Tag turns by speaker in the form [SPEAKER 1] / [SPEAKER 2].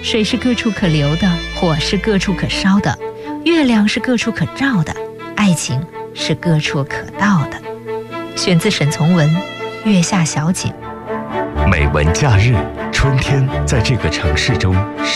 [SPEAKER 1] 水是各处可流的，火是各处可烧的，月亮是各处可照的，爱情是各处可到的。选自沈从文《月下小景》。
[SPEAKER 2] 美文假日，春天在这个城市中